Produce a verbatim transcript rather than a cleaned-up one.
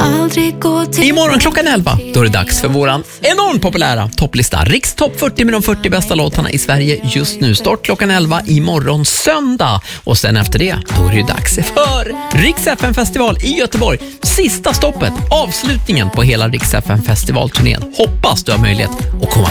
aldrig gå till... Imorgon klockan elva, då är det dags för våran enormt populära topplista. Riks topp fyrtio med de fyrtio bästa låtarna i Sverige just nu. Start klockan elva imorgon söndag. Och sen efter det, då är det dags för Riks F M-festival i Göteborg. Sista stoppet, avslutningen på hela Riks F M-festivalturnén. Hoppas du har möjlighet att komma